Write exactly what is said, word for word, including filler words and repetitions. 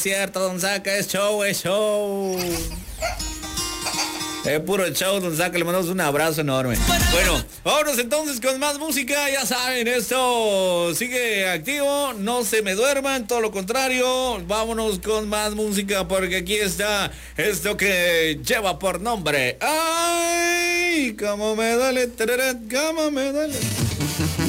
Cierto, don Saca, es show, es show. Es puro show, don Saca, le mandamos un abrazo enorme. Bueno, vámonos entonces con más música, ya saben, esto sigue activo, no se me duerman, todo lo contrario, vámonos con más música porque aquí está esto que lleva por nombre. ¡Ay! ¡Cómo me duele! ¡Cómo me duele!